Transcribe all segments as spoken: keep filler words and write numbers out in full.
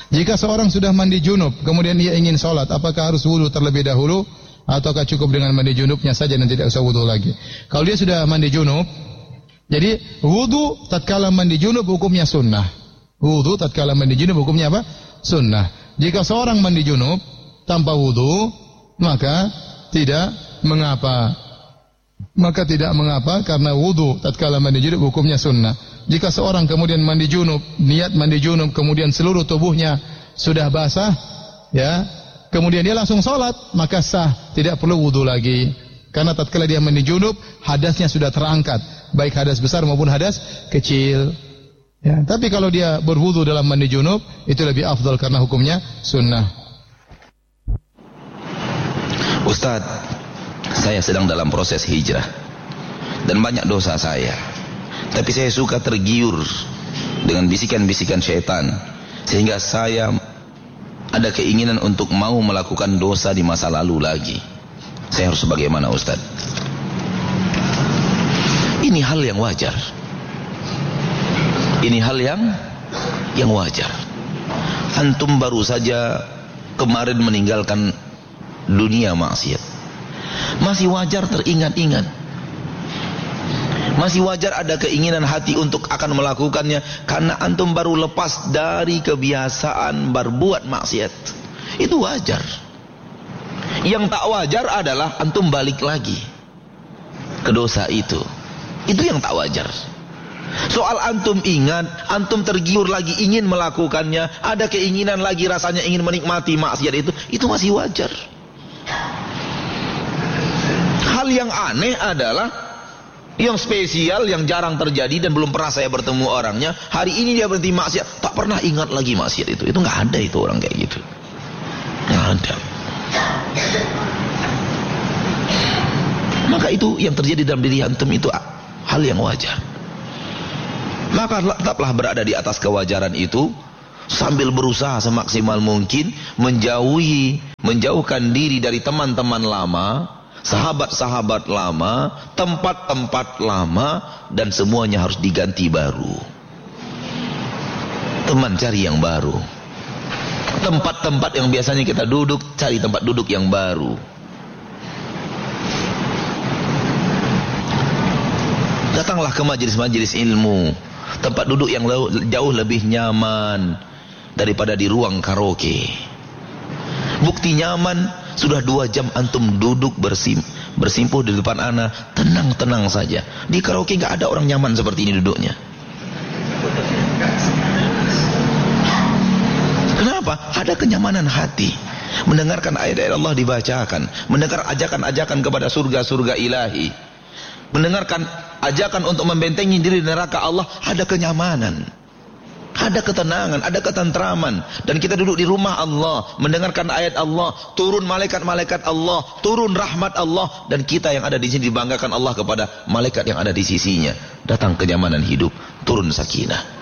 Jika seorang sudah mandi junub, kemudian dia ingin sholat, apakah harus wudu terlebih dahulu, ataukah cukup dengan mandi junubnya saja dan tidak usah wudu lagi? Kalau dia sudah mandi junub, jadi wudu tatkala mandi junub hukumnya sunnah. Wudu tatkala mandi junub hukumnya apa? Sunnah. Jika seorang mandi junub tanpa wudu, maka tidak mengapa. Maka tidak mengapa karena wudu tatkala mandi junub hukumnya sunnah. Jika seorang kemudian mandi junub, niat mandi junub, kemudian seluruh tubuhnya sudah basah, ya, kemudian dia langsung sholat, maka sah, tidak perlu wudu lagi. Karena tatkala dia mandi junub, hadasnya sudah terangkat, baik hadas besar maupun hadas kecil. Ya, tapi kalau dia berwudu dalam mandi junub, itu lebih afdal karena hukumnya sunnah. Ustaz, saya sedang dalam proses hijrah dan banyak dosa saya. Tapi saya suka tergiur dengan bisikan-bisikan syaitan, sehingga saya ada keinginan untuk mau melakukan dosa di masa lalu lagi. Saya harus bagaimana, Ustaz? Ini hal yang wajar. Ini hal yang yang wajar. Antum baru saja kemarin meninggalkan dunia maksiat. Masih wajar teringat-ingat. Masih wajar ada keinginan hati untuk akan melakukannya, karena antum baru lepas dari kebiasaan berbuat maksiat. Itu wajar. Yang tak wajar adalah antum balik lagi ke dosa itu. Itu yang tak wajar. Soal antum ingat, antum tergiur lagi ingin melakukannya, ada keinginan lagi rasanya ingin menikmati maksiat itu, itu masih wajar. Hal yang aneh adalah, yang spesial, yang jarang terjadi dan belum pernah saya bertemu orangnya, hari ini dia berhenti maksiat, tak pernah ingat lagi maksiat itu. Itu nggak ada itu orang kayak gitu. Nggak ada. Maka itu yang terjadi dalam diri antum itu hal yang wajar. Maka tetaplah berada di atas kewajaran itu, sambil berusaha semaksimal mungkin menjauhi, menjauhkan diri dari teman-teman lama, sahabat-sahabat lama, tempat-tempat lama, dan semuanya harus diganti baru. Teman cari yang baru. Tempat-tempat yang biasanya kita duduk, cari tempat duduk yang baru. Datanglah ke majelis-majelis ilmu, tempat duduk yang jauh lebih nyaman daripada di ruang karaoke. Bukti nyaman, sudah dua jam antum duduk bersim, bersimpuh di depan ana, tenang-tenang saja. Di karaoke nggak ada orang nyaman seperti ini duduknya. Kenapa? Ada kenyamanan hati. Mendengarkan ayat-ayat Allah dibacakan, mendengar ajakan-ajakan kepada surga-surga ilahi, mendengarkan ajakan untuk membentengi diri dari neraka Allah, ada kenyamanan, ada ketenangan, ada ketentraman. Dan kita duduk di rumah Allah, mendengarkan ayat Allah, turun malaikat-malaikat Allah, turun rahmat Allah, dan kita yang ada di sini dibanggakan Allah kepada malaikat yang ada di sisinya. Datang kenyamanan hidup, turun sakinah.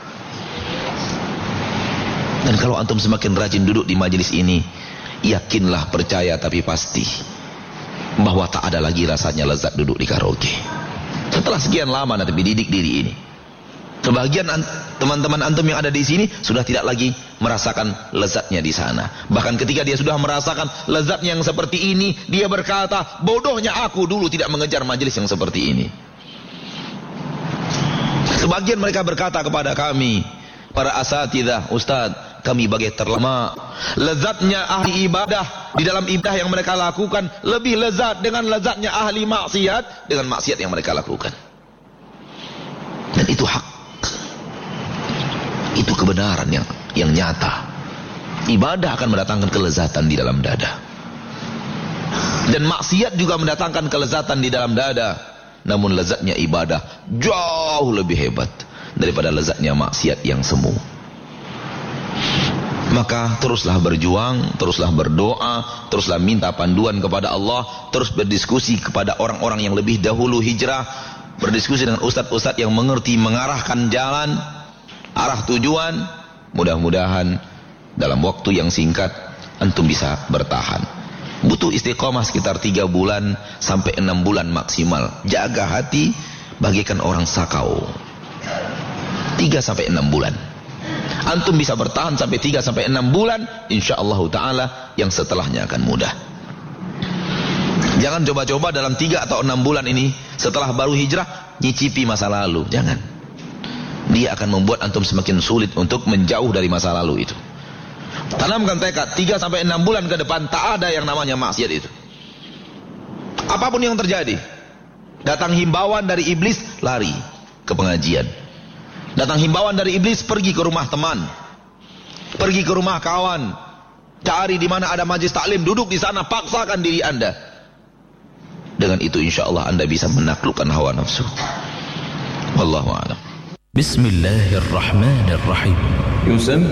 Dan kalau antum semakin rajin duduk di majelis ini, yakinlah, percaya tapi pasti, bahwa tak ada lagi rasanya lezat duduk di karaoke. Setelah sekian lama nanti dididik diri ini, sebagian teman-teman antum yang ada di sini sudah tidak lagi merasakan lezatnya di sana. Bahkan ketika dia sudah merasakan lezatnya yang seperti ini, dia berkata, bodohnya aku dulu tidak mengejar majelis yang seperti ini. Sebagian mereka berkata kepada kami, para asatidzah, ustaz, kami bagai terlama. Lezatnya ahli ibadah di dalam ibadah yang mereka lakukan lebih lezat dengan lezatnya ahli maksiat dengan maksiat yang mereka lakukan. Dan itu hak. Itu kebenaran yang yang nyata. Ibadah akan mendatangkan kelezatan di dalam dada. Dan maksiat juga mendatangkan kelezatan di dalam dada. Namun lezatnya ibadah jauh lebih hebat daripada lezatnya maksiat yang semu. Maka teruslah berjuang, teruslah berdoa, teruslah minta panduan kepada Allah, terus berdiskusi kepada orang-orang yang lebih dahulu hijrah, berdiskusi dengan ustadz-ustadz yang mengerti mengarahkan jalan, arah tujuan. Mudah-mudahan dalam waktu yang singkat antum bisa bertahan. Butuh istiqomah sekitar tiga bulan sampai enam bulan maksimal. Jaga hati bagaikan orang sakau. tiga sampai enam bulan. Antum bisa bertahan sampai tiga sampai enam bulan, insyaallah taala yang setelahnya akan mudah. Jangan coba-coba dalam tiga atau enam bulan ini setelah baru hijrah nyicipi masa lalu, jangan. Dia akan membuat antum semakin sulit untuk menjauh dari masa lalu itu. Tanamkan tekad tiga sampai enam bulan ke depan tak ada yang namanya maksiat itu. Apapun yang terjadi, datang himbauan dari iblis, lari ke pengajian. Datang himbauan dari iblis, pergi ke rumah teman, pergi ke rumah kawan, cari di mana ada majlis taklim, duduk di sana, paksakan diri anda. Dengan itu insya Allah anda bisa menaklukkan hawa nafsu. Wallahu a'lam. Bismillahirrahmanirrahim.